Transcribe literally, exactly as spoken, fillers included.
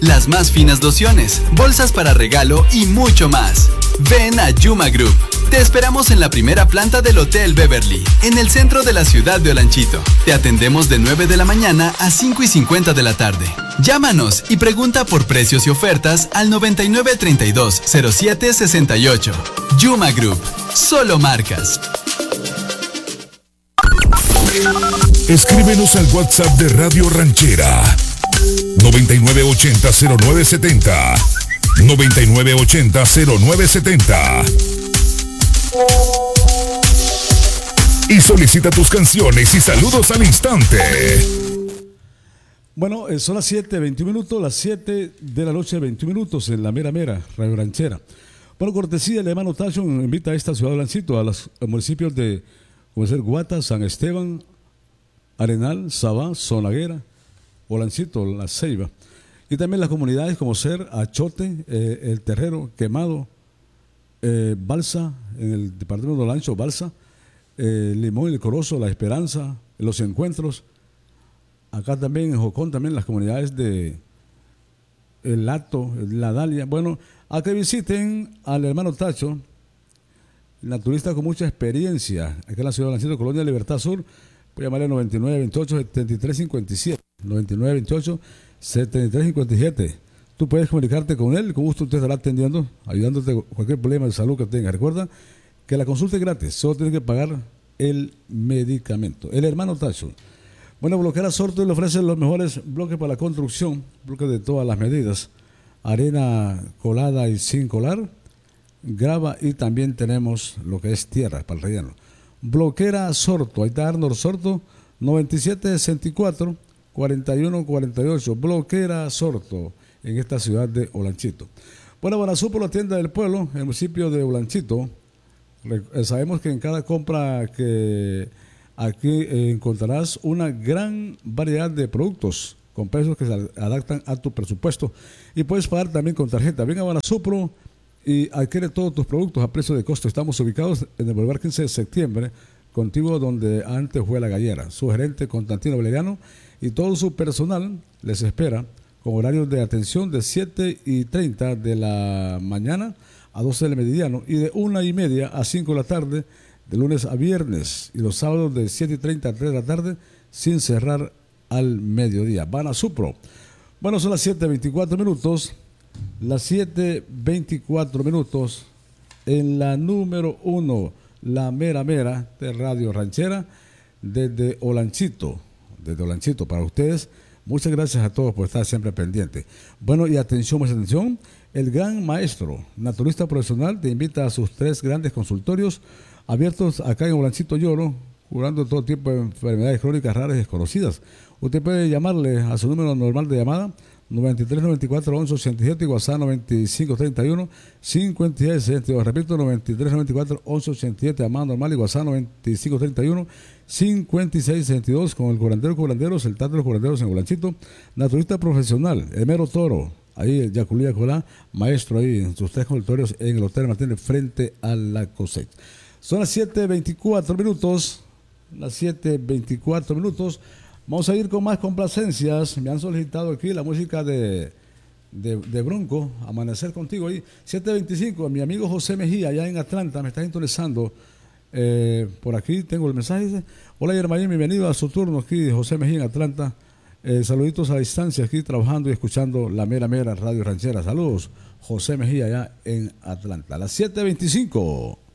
Las más finas lociones, bolsas para regalo y mucho más. Ven a Yuma Group. Te esperamos en la primera planta del Hotel Beverly, en el centro de la ciudad de Olanchito. Te atendemos de nueve de la mañana a cinco y cincuenta de la tarde. Llámanos y pregunta por precios y ofertas al noventa y nueve treinta y dos cero siete sesenta y ocho. Yuma Group. Solo marcas. Escríbenos al WhatsApp de Radio Ranchera noventa y nueve ochenta cero nueve setenta, noventa y nueve ochenta cero nueve setenta y solicita tus canciones y saludos al instante. Bueno, eh, son las siete, veintiún minutos, las siete de la noche, veintiún minutos en la mera mera, Radio Ranchera. Bueno, cortesía, el hermano Tacho invita a esta ciudad de Olancito, a los municipios de, como ser Guata, San Esteban, Arenal, Sabá, Zonaguera, Olancito, La Ceiba, y también las comunidades como ser Achote, eh, El Terrero, Quemado, eh, Balsa, en el departamento de Olancho, Balsa, eh, Limón, El Corozo, La Esperanza, Los Encuentros, acá también en Jocón, también las comunidades de El Lato, La Dalia. Bueno, a que visiten al hermano Tacho, naturista con mucha experiencia, acá en la ciudad de Olancito, Colonia Libertad Sur. Puede llamarle noventa y nueve veintiocho setenta y tres cincuenta y siete, noventa y nueve veintiocho setenta y tres cincuenta y siete. Tú puedes comunicarte con él, con gusto usted estará atendiendo, ayudándote con cualquier problema de salud que tenga. Recuerda que la consulta es gratis, solo tienes que pagar el medicamento. El hermano Tacho. Bueno, Bloquera Sorto le ofrece los mejores bloques para la construcción, bloques de todas las medidas, arena colada y sin colar, grava, y también tenemos lo que es tierra para el relleno. Bloquera Sorto, ahí está Arnold Sorto, noventa y siete sesenta y cuatro, cuarenta y uno cuarenta y ocho, Bloquera Sorto, en esta ciudad de Olanchito. Bueno, Banazú por la tienda del pueblo, en el municipio de Olanchito. Sabemos que en cada compra que aquí encontrarás una gran variedad de productos con precios que se adaptan a tu presupuesto, y puedes pagar también con tarjeta. Ven a Banasupro y adquiere todos tus productos a precio de costo. Estamos ubicados en el Boulevard quince de septiembre, contiguo donde antes fue la gallera. Su gerente Constantino Valeriano y todo su personal les espera con horarios de atención de siete y treinta de la mañana a doce del meridiano y de una y media a cinco de la tarde, de lunes a viernes, y los sábados de siete y treinta a tres de la tarde, sin cerrar al mediodía. Banasupro. Bueno, son las siete veinticuatro minutos. Las siete veinticuatro minutos en la número uno, la mera mera de Radio Ranchera, desde Olanchito, desde Olanchito para ustedes. Muchas gracias a todos por estar siempre pendientes. Bueno, y atención, más atención, el gran maestro, naturista profesional, te invita a sus tres grandes consultorios abiertos acá en Olanchito Lloro, curando todo tipo de enfermedades crónicas raras y desconocidas. Usted puede llamarle a su número normal de llamada, noventa y tres noventa y cuatro once ochenta y siete, y WhatsApp noventa y cinco treinta y uno cincuenta y seis sesenta y dos. Repito, noventa y tres noventa y cuatro once ochenta y siete, llamada normal, y WhatsApp noventa y cinco treinta y uno cincuenta y seis sesenta y dos, con el curandero Curanderos, el Tato de los Curanderos en Olanchito, naturista profesional, el mero toro, ahí el Yaculía Colá, maestro ahí en sus tres consultorios en el Hotel Martínez frente a la cosecha. Son las siete veinticuatro minutos, las siete veinticuatro minutos. Vamos a ir con más complacencias. Me han solicitado aquí la música de, de, de Bronco, Amanecer Contigo. Ahí, siete veinticinco, mi amigo José Mejía, allá en Atlanta, me está sintonizando. Eh, por aquí tengo el mensaje. Dice: hola, Yermayín, bienvenido a su turno aquí, José Mejía en Atlanta. Eh, saluditos a distancia aquí, trabajando y escuchando la mera mera Radio Ranchera. Saludos, José Mejía, allá en Atlanta. Las siete veinticinco.